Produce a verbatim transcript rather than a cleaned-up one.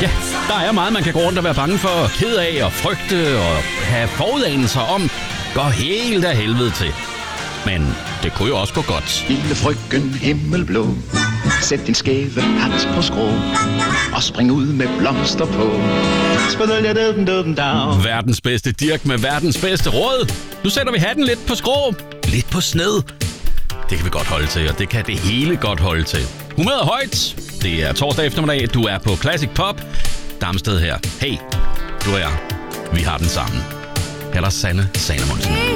Ja, der er meget, man kan gå rundt og være bange for, ked af og frygte og have forudanelser om. Går helt af helvede til. Men det kunne jo også gå godt. Lille frøken himmelblå, sæt din skæve hat på skrå og spring ud med blomster på. Verdens bedste Dirch med verdens bedste råd. Nu sætter vi hatten lidt på skrå, lidt på sned. Det kan vi godt holde til, og det kan det hele godt holde til. Humøret er højt. Det er torsdag eftermiddag. Du er på Classic Pop. Damsted her. Hey, du og jeg, vi har den sammen. Eller Sanne Salomonsen.